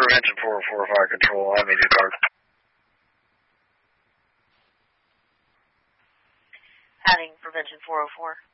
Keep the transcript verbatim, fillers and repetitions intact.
Prevention four oh four Fire Control. I made your card. Adding Prevention four oh four.